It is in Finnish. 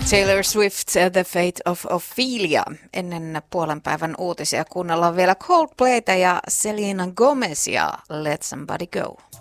Taylor Swift, The Fate of Ophelia. Ennen puolen päivän uutisia kuunnellaan vielä Coldplayta ja Selena Gomezia, Let Somebody Go.